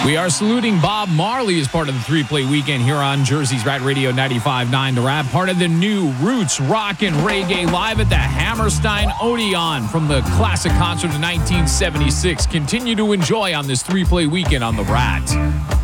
We are saluting Bob Marley as part of the 3-play weekend here on Jersey's Rat Radio 95.9 The Rat, part of the new Roots Rock and Reggae live at the Hammerstein Odeon from the classic concert of 1976. Continue to enjoy on this 3-play weekend on The Rat.